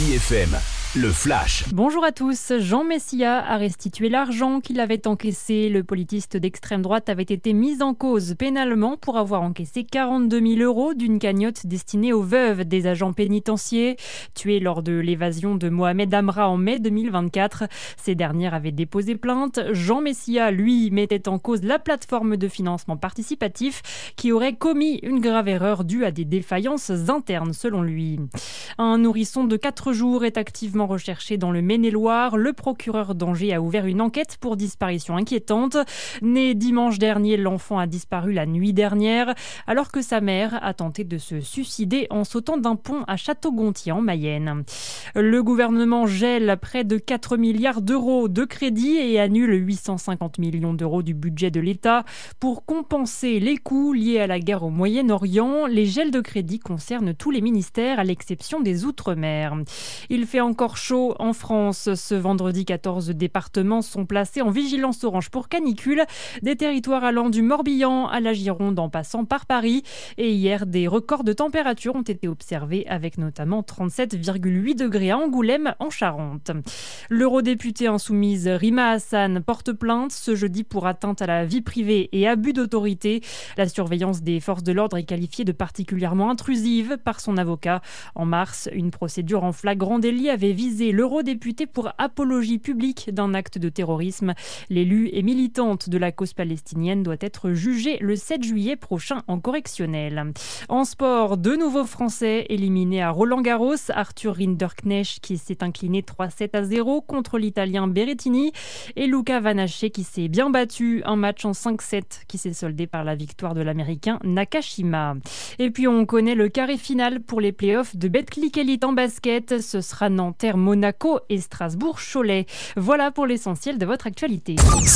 Ici FM, le Flash. Bonjour à tous. Jean Messia a restitué l'argent qu'il avait encaissé. Le politiste d'extrême droite avait été mis en cause pénalement pour avoir encaissé 42 000 € d'une cagnotte destinée aux veuves des agents pénitentiaires tués lors de l'évasion de Mohamed Amra en mai 2024. Ces dernières avaient déposé plainte. Jean Messia, lui, mettait en cause la plateforme de financement participatif qui aurait commis une grave erreur due à des défaillances internes selon lui. Un nourrisson de 4 jours est activement recherché dans le Maine-et-Loire. Le procureur d'Angers a ouvert une enquête pour disparition inquiétante. Né dimanche dernier, l'enfant a disparu la nuit dernière alors que sa mère a tenté de se suicider en sautant d'un pont à Château-Gontier en Mayenne. Le gouvernement gèle près de 4 milliards d'euros de crédit et annule 850 millions d'euros du budget de l'État pour compenser les coûts liés à la guerre au Moyen-Orient. Les gels de crédit concernent tous les ministères à l'exception des Outre-mer. Il fait encore chaud en France. Ce vendredi, 14 départements sont placés en vigilance orange pour canicule. Des territoires allant du Morbihan à la Gironde en passant par Paris. Et hier, des records de température ont été observés avec notamment 37,8 degrés à Angoulême en Charente. L'eurodéputée insoumise Rima Hassan porte plainte ce jeudi pour atteinte à la vie privée et abus d'autorité. La surveillance des forces de l'ordre est qualifiée de particulièrement intrusive par son avocat. En mars, une procédure en flagrant délit avait visé l'eurodéputée pour apologie publique d'un acte de terrorisme. L'élue et militante de la cause palestinienne doit être jugée le 7 juillet prochain en correctionnel. En sport, deux nouveaux Français éliminés à Roland-Garros. Arthur Rinderknecht qui s'est incliné 3-7-0 contre l'Italien Berrettini et Luca Van Hache qui s'est bien battu. Un match en 5-7 qui s'est soldé par la victoire de l'Américain Nakashima. Et puis on connaît le carré final pour les playoffs de Betclic Elite en basket. Ce sera Nanterre-Monaco et Strasbourg-Cholet. Voilà pour l'essentiel de votre actualité.